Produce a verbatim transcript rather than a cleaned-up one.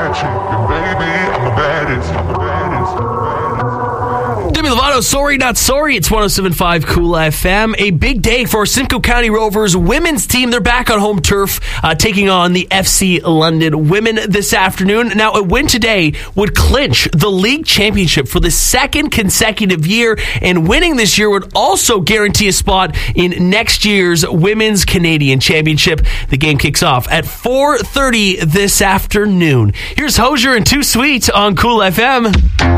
bad chick, baby. I'm the baddest, I'm the baddest, I'm the baddest. Demi Lovato, Sorry Not Sorry. It's one oh seven point five Cool F M. A big day for Simcoe County Rovers women's team. They're back on home turf, uh, taking on the F C London women this afternoon. Now, a win today would clinch the league championship for the second consecutive year, and winning this year would also guarantee a spot in next year's Women's Canadian Championship. The game kicks off at four thirty this afternoon. Here's Hosier and Too Sweet on Cool F M.